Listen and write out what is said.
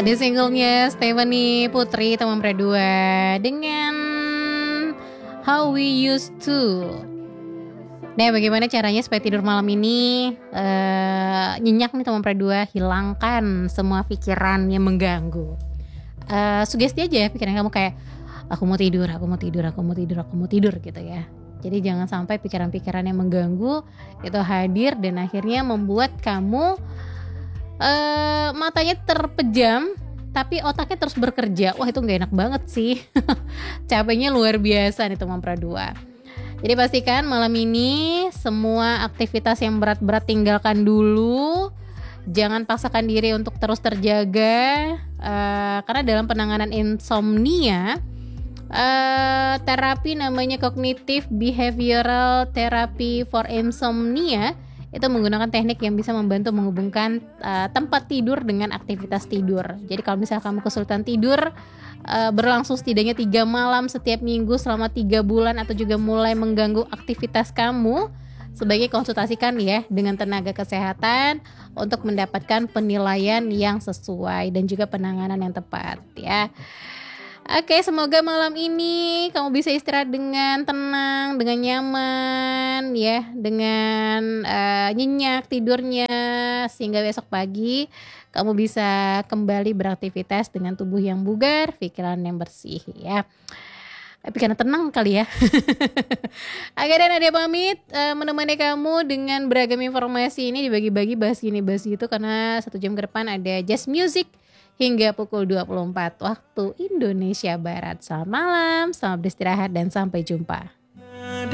Ada singlenya Stephanie Putri teman berdua dengan How We Used To. Nah, bagaimana caranya supaya tidur malam ini nyenyak nih teman berdua, hilangkan semua pikiran yang mengganggu. Sugesti aja pikiran kamu kayak aku mau tidur gitu ya. Jadi jangan sampai pikiran-pikiran yang mengganggu itu hadir dan akhirnya membuat kamu matanya terpejam tapi otaknya terus bekerja. Wah, itu gak enak banget sih. Capeknya luar biasa nih teman pradua. Jadi pastikan malam ini semua aktivitas yang berat-berat tinggalkan dulu. Jangan paksakan diri untuk terus terjaga, karena dalam penanganan insomnia, terapi namanya Cognitive Behavioral Therapy for Insomnia itu menggunakan teknik yang bisa membantu menghubungkan tempat tidur dengan aktivitas tidur. Jadi kalau misalnya kamu kesulitan tidur, berlangsung setidaknya 3 malam setiap minggu selama 3 bulan atau juga mulai mengganggu aktivitas kamu, sebaiknya konsultasikan ya dengan tenaga kesehatan untuk mendapatkan penilaian yang sesuai dan juga penanganan yang tepat ya. Oke, semoga malam ini kamu bisa istirahat dengan tenang, dengan nyaman ya, dengan nyenyak tidurnya sehingga besok pagi kamu bisa kembali beraktivitas dengan tubuh yang bugar, pikiran yang bersih ya. Pikiran tenang kali ya. Oke, dan ada pamit menemani kamu dengan beragam informasi ini dibagi-bagi bahas gini bahas gitu karena 1 jam ke depan ada jazz music hingga pukul 24 waktu Indonesia Barat. Selamat malam, selamat beristirahat dan sampai jumpa.